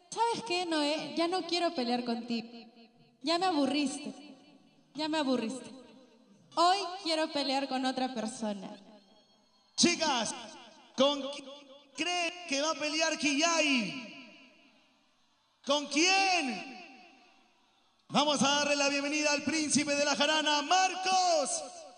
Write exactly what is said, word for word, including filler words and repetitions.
¿Sabes qué, Noé? Ya no quiero pelear contigo. Ya me aburriste. Ya me aburriste. Hoy quiero pelear con otra persona. Chicas, ¿con quién creen que va a pelear Quillay? ¿Con quién? Vamos a darle la bienvenida al príncipe de la jarana, Marcos